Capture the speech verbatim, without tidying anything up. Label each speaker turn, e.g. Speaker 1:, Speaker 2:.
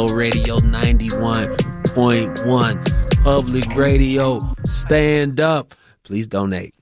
Speaker 1: Flow Radio ninety-one point one. Public Radio, stand up. Please donate.